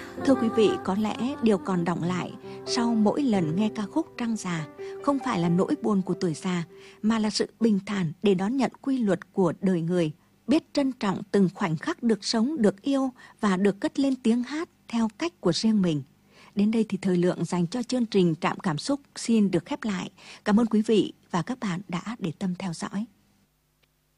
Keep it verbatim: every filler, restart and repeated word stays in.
Thưa quý vị, có lẽ điều còn đọng lại sau mỗi lần nghe ca khúc Trăng Già không phải là nỗi buồn của tuổi già, mà là sự bình thản để đón nhận quy luật của đời người, biết trân trọng từng khoảnh khắc được sống, được yêu và được cất lên tiếng hát theo cách của riêng mình. Đến đây thì thời lượng dành cho chương trình Trạm Cảm Xúc xin được khép lại. Cảm ơn quý vị và các bạn đã để tâm theo dõi.